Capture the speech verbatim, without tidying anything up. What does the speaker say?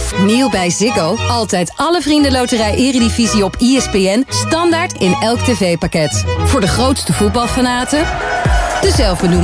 Nieuw bij Ziggo. Altijd alle Vriendenloterij Eredivisie op E S P N. Standaard in elk tv-pakket. Voor de grootste voetbalfanaten. De zelfbenoemde